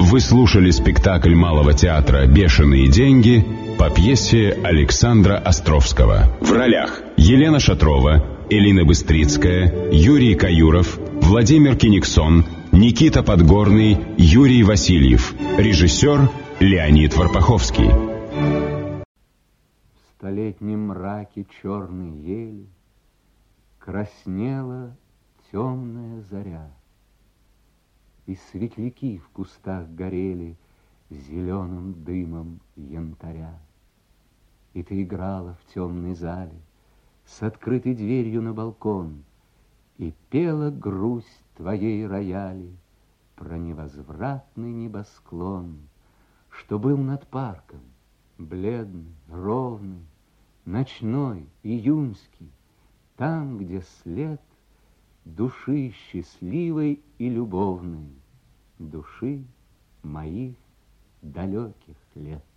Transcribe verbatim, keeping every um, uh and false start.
Вы слушали спектакль Малого театра «Бешеные деньги» по пьесе Александра Островского. В ролях Елена Шатрова, Элина Быстрицкая, Юрий Каюров, Владимир Кениксон, Никита Подгорный, Юрий Васильев. Режиссер Леонид Варпаховский. В столетнем мраке черной ели краснела темная заря, и светляки в кустах горели зеленым дымом янтаря. И ты играла в темной зале с открытой дверью на балкон, и пела грусть твоей рояли про невозвратный небосклон, что был над парком, бледный, ровный, ночной, июньский, там, где след души счастливой и любовной, души моих далеких лет.